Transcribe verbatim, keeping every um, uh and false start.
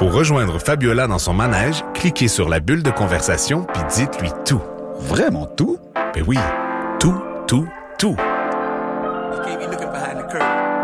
Pour rejoindre Fabiola dans son manège, cliquez sur la bulle de conversation puis dites-lui tout. Vraiment tout? Ben oui, tout, tout, tout. You can't be looking behind the curtain.